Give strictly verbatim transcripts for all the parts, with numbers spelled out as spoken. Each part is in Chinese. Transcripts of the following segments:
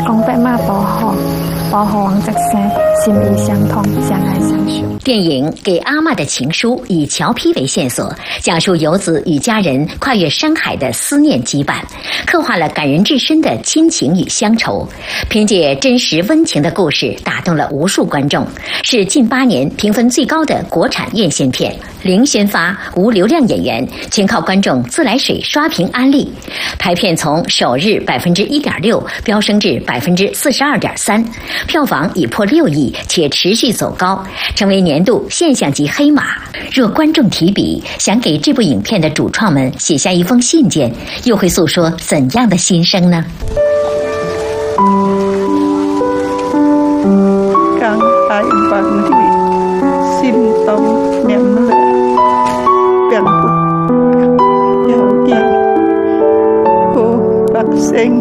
公伯媽保護，保護王澤生，心意相通，相愛相許。 电影《给阿嬷的情书》以乔坯为线索，讲述游子与家人跨越山海的思念羁绊，刻画了感人至深的亲情与乡愁。凭借真实温情的故事，打动了无数观众，是近八年评分最高的国产院线片。零宣发、无流量演员，全靠观众自来水刷屏安利。排片从首日百分之一点六飙升至百分之四十二点三，票房已破六亿，且持续走高，成为年度现象级黑马。若观众提笔，想给这部影片的主创们写下一封信件，又会诉说怎样的心声呢？ càng hai bằng thì xin tâm niệm lệ càng bục nhiều kỳ cô bác sinh。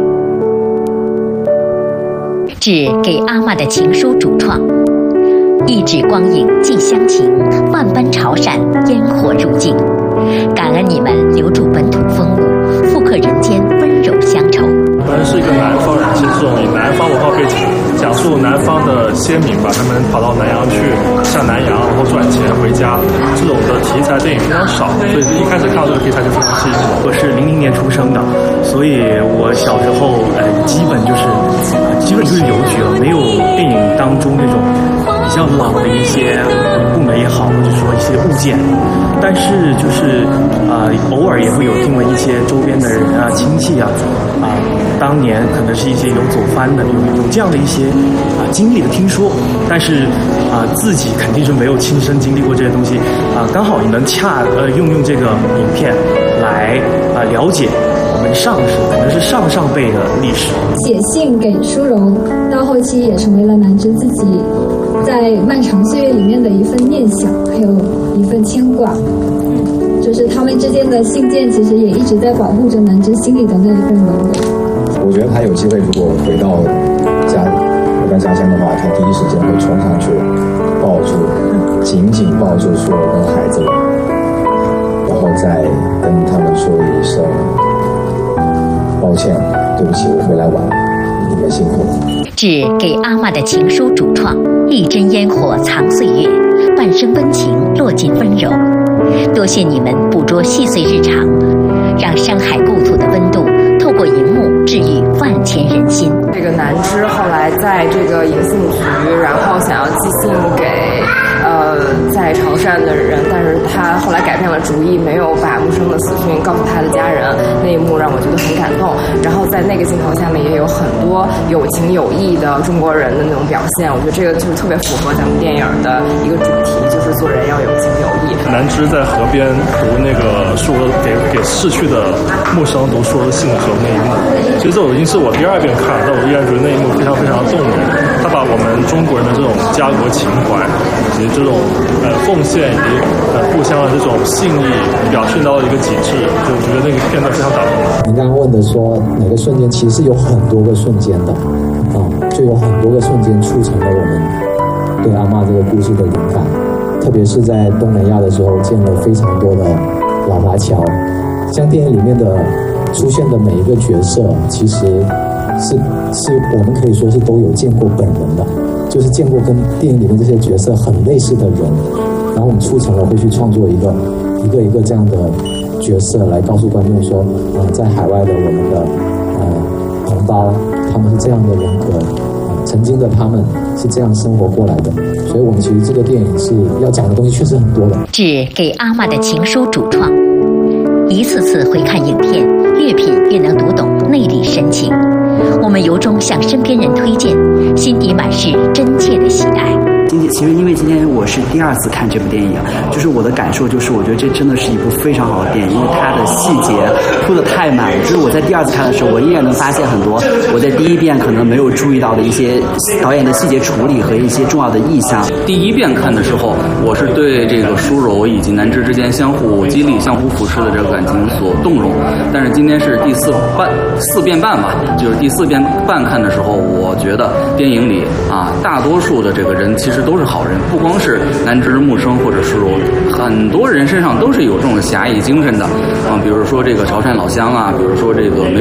致给阿嬷的情书主创，一纸光影寄乡情，万般潮汕烟火入境。感恩你们留住本土风物，复刻人间温柔乡愁。 本人是一个南方人，是这种以南方文化背景讲述南方的先民吧，他们跑到南洋去下南洋，然后赚钱回家，这种的题材电影非常少，所以一开始看到这个题材就非常吸引我。 我是零零年出生的，所以我小时候呃基本就是基本就是邮局了，没有电影当中那种比较老的一些部门也好，或者说一些物件，但是就是啊、呃、偶尔也会有听闻一些周边的人啊亲戚啊啊、呃、当年可能是一些有走番的有有这样的一些啊、呃、经历的听说，但是啊、呃、自己肯定是没有亲身经历过这些东西啊、呃、刚好能恰呃用用这个影片来啊、呃、了解我们上世可能是上上辈的历史。 写信给淑荣，到后期也成为了南芝自己在漫长岁月里面的一份念想，还有一份牵挂。就是他们之间的信件，其实也一直在保护着南芝心里的那一份柔软。 我觉得他有机会，如果回到家回到家乡的话，他第一时间会冲上去抱住，紧紧抱住淑荣跟孩子，然后再跟他们说一声抱歉，对不起，我回来晚了，你们辛苦了。 致给阿嬷的情书主创，一针烟火藏岁月，半生温情落尽温柔。多谢你们捕捉细碎日常，让山海故土的温度透过荧幕治愈万千人心。 这个南芝后来在这个银杏局，然后想要寄信给呃在潮汕的人，但是他后来改变了主意，没有把木生的死讯告诉他的家人，那一幕让我觉得很感动。然后在那个镜头下面也有很多有情有义的中国人的那种表现，我觉得这个就是特别符合咱们电影的一个主题，就是做人要有情有义。 南芝在河边读那个淑娥给给逝去的木生读淑娥的信的时候那一幕，其实这已经是我第二遍看，但我依然觉得那一幕非常非常动人。他把我们中国人的这种家国情怀以及这种呃奉献以及呃互相的这种信义表现到了一个极致，就我觉得那个片段非常打动我。 您刚刚问的说哪个瞬间，其实有很多个瞬间的啊，就有很多个瞬间促成了我们对阿嬷这个故事的灵感。特别是在东南亚的时候，见了非常多的老华侨，像电影里面的出现的每一个角色，其实是是我们可以说是都有见过本人的，就是见过跟电影里面这些角色很类似的人，然后我们促成了会去创作一个一个一个这样的角色，来告诉观众说，呃，在海外的我们的呃同胞，他们是这样的人格。曾经的他们是这样生活过来的，所以我们其实这个电影是要讲的东西确实很多的。 致给阿嬷的情书主创，一次次回看影片，越品越能读懂内里深情。我们由衷向身边人推荐，心底满是真切的喜爱。 今天其实因为今天我是第二次看这部电影，就是我的感受就是我觉得这真的是一部非常好的电影，因为它的细节铺得太满了。就是我在第二次看的时候，我依然能发现很多我在第一遍可能没有注意到的一些导演的细节处理和一些重要的意象。 第一遍看的时候，我是对这个淑柔以及南芝之间相互激励、相互扶持的这个感情所动容。但是今天是第四半四遍半吧，就是第四遍半看的时候，我觉得电影里啊，大多数的这个人其实都是好人，不光是南芝、木生或者淑柔，很多人身上都是有这种侠义精神的啊。比如说这个潮汕老乡啊，比如说这个梅